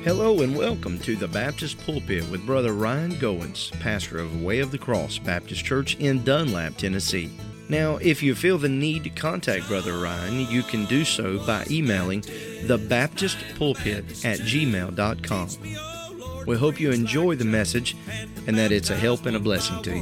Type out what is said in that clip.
Hello and welcome to the Baptist Pulpit with Brother Ryan Goins, pastor of Way of the Cross Baptist Church in Dunlap, Tennessee. Now, if you feel the need to contact Brother Ryan, you can do so by emailing thebaptistpulpit@gmail.com. We hope you enjoy the message and that it's a help and a blessing to you.